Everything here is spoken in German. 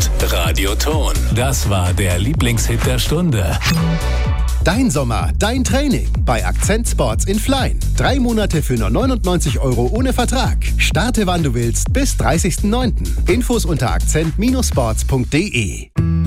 und Radioton. Das war der Lieblingshit der Stunde. Dein Sommer, dein Training bei Akzent Sports in Flein. 3 Monate für nur 99 € ohne Vertrag. Starte wann du willst bis 30.09. Infos unter akzent-sports.de.